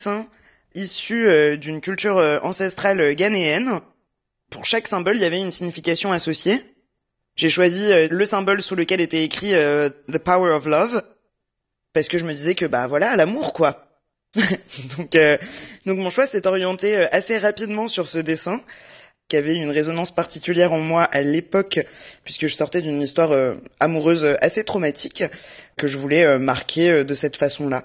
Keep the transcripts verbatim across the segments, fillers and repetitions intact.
dessins issus euh, d'une culture euh, ancestrale ghanéenne. Pour chaque symbole, il y avait une signification associée. J'ai choisi euh, le symbole sous lequel était écrit euh, The Power of Love, parce que je me disais que, bah voilà, l'amour, quoi. donc, euh, donc mon choix s'est orienté euh, assez rapidement sur ce dessin, qui avait une résonance particulière en moi à l'époque, puisque je sortais d'une histoire euh, amoureuse assez traumatique, que je voulais euh, marquer euh, de cette façon-là.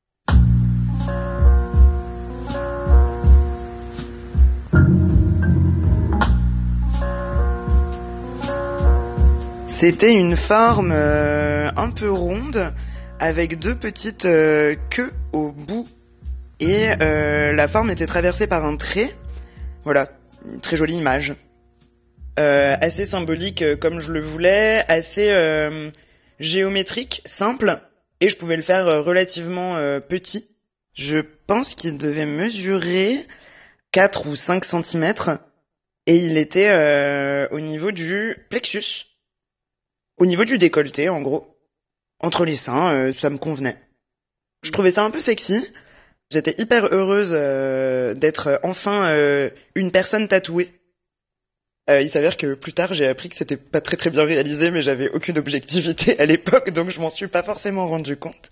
C'était une forme euh, un peu ronde, avec deux petites euh, queues au bout, et euh, la forme était traversée par un trait. Voilà, une très jolie image. Euh, assez symbolique euh, comme je le voulais, assez euh, géométrique, simple, et je pouvais le faire euh, relativement euh, petit. Je pense qu'il devait mesurer quatre ou cinq centimètres, et il était euh, au niveau du plexus, au niveau du décolleté en gros. Entre les seins, euh, ça me convenait. Je trouvais ça un peu sexy. J'étais hyper heureuse euh, d'être enfin euh, une personne tatouée. Euh, il s'avère que plus tard, j'ai appris que c'était pas très très bien réalisé, mais j'avais aucune objectivité à l'époque, donc je m'en suis pas forcément rendu compte.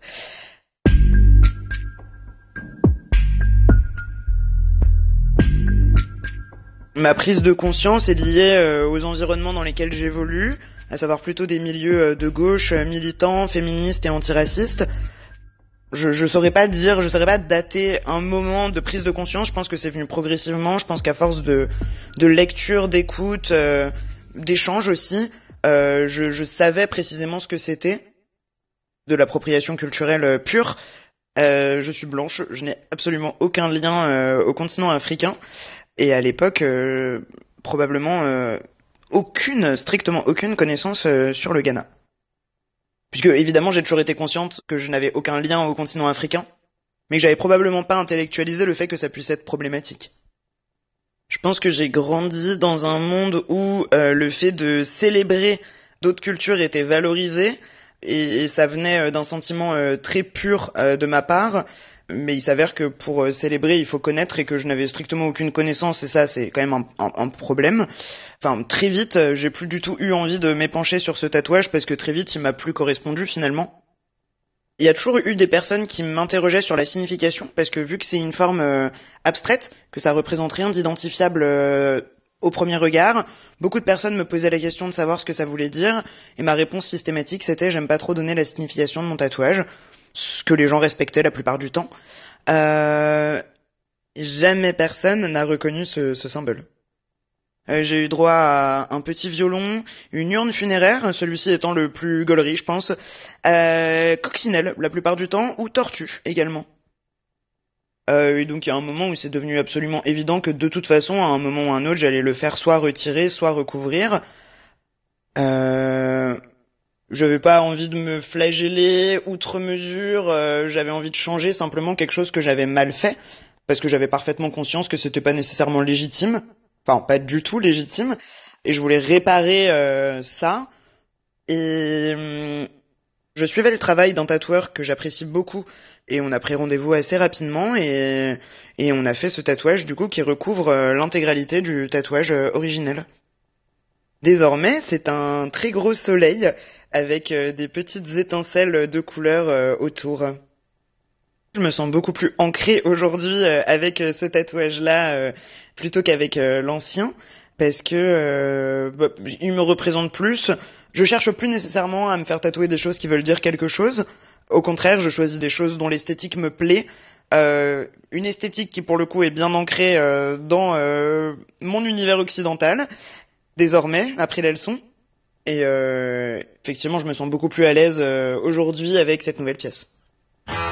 Ma prise de conscience est liée euh, aux environnements dans lesquels j'évolue, à savoir plutôt des milieux de gauche, militants, féministes et antiracistes. Je, je saurais pas dire, je saurais pas dater un moment de prise de conscience. Je pense que c'est venu progressivement. Je pense qu'à force de, de lecture, d'écoute, euh, d'échange aussi, euh, je, je savais précisément ce que c'était de l'appropriation culturelle pure. Euh, je suis blanche, je n'ai absolument aucun lien euh, au continent africain. Et à l'époque, euh, probablement euh, aucune, strictement aucune connaissance euh, sur le Ghana. Puisque évidemment j'ai toujours été consciente que je n'avais aucun lien au continent africain, mais que j'avais probablement pas intellectualisé le fait que ça puisse être problématique. Je pense que j'ai grandi dans un monde où euh, le fait de célébrer d'autres cultures était valorisé, et, et ça venait d'un sentiment euh, très pur euh, de ma part. Mais il s'avère que pour célébrer, il faut connaître, et que je n'avais strictement aucune connaissance, et ça, c'est quand même un, un, un problème. Enfin, très vite, j'ai plus du tout eu envie de m'épancher sur ce tatouage, parce que très vite, il m'a plus correspondu, finalement. Il y a toujours eu des personnes qui m'interrogeaient sur la signification, parce que vu que c'est une forme euh, abstraite, que ça représente rien d'identifiable euh, au premier regard, beaucoup de personnes me posaient la question de savoir ce que ça voulait dire, et ma réponse systématique, c'était « j'aime pas trop donner la signification de mon tatouage », ce que les gens respectaient la plupart du temps. Euh, jamais personne n'a reconnu ce, ce symbole. Euh, j'ai eu droit à un petit violon, une urne funéraire, celui-ci étant le plus gaulerie, je pense, euh, coccinelle la plupart du temps, ou tortue également. Euh, et donc il y a un moment où c'est devenu absolument évident que de toute façon, à un moment ou à un autre, j'allais le faire soit retirer, soit recouvrir. Euh... J'avais pas envie de me flageller outre mesure, euh, j'avais envie de changer simplement quelque chose que j'avais mal fait, parce que j'avais parfaitement conscience que c'était pas nécessairement légitime, enfin pas du tout légitime, et je voulais réparer euh, ça. Et hum, je suivais le travail d'un tatoueur que j'apprécie beaucoup, et on a pris rendez-vous assez rapidement, et, et on a fait ce tatouage du coup qui recouvre euh, l'intégralité du tatouage euh, originel. Désormais, c'est un très gros soleil avec euh, des petites étincelles de couleurs euh, autour. Je me sens beaucoup plus ancrée aujourd'hui euh, avec euh, ce tatouage-là euh, plutôt qu'avec euh, l'ancien, parce que euh, bah, il me représente plus. Je cherche plus nécessairement à me faire tatouer des choses qui veulent dire quelque chose. Au contraire, je choisis des choses dont l'esthétique me plaît. Euh, une esthétique qui pour le coup est bien ancrée euh, dans euh, mon univers occidental. Désormais, après la leçon, et euh, effectivement, je me sens beaucoup plus à l'aise euh, aujourd'hui avec cette nouvelle pièce.